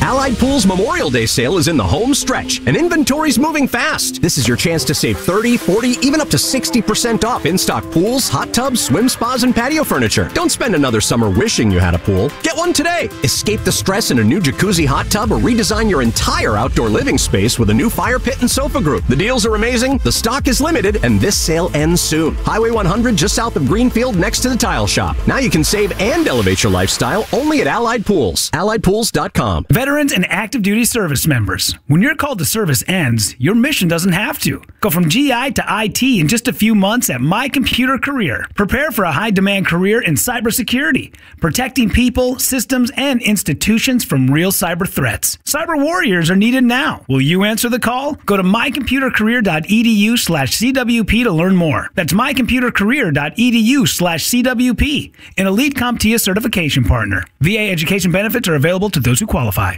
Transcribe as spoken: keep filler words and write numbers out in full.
Allied Pools Memorial Day sale is in the home stretch, and inventory's moving fast. This is your chance to save thirty, forty, even up to sixty percent off in-stock pools, hot tubs, swim spas, and patio furniture. Don't spend another summer wishing you had a pool. Get one today. Escape the stress in a new jacuzzi hot tub or redesign your entire outdoor living space with a new fire pit and sofa group. The deals are amazing, the stock is limited, and this sale ends soon. Highway one hundred just south of Greenfield next to the tile shop. Now you can save and elevate your lifestyle only at Allied Pools. Allied Pools dot com. Veterans and active duty service members, when your call to service ends, your mission doesn't have to. Go from G I to I T in just a few months at My Computer Career. Prepare for a high-demand career in cybersecurity, protecting people, systems, and institutions from real cyber threats. Cyber warriors are needed now. Will you answer the call? Go to my computer career dot e d u slash c w p to learn more. That's my computer career dot e d u slash c w p, an Elite CompTIA certification partner. V A education benefits are available to those who qualify.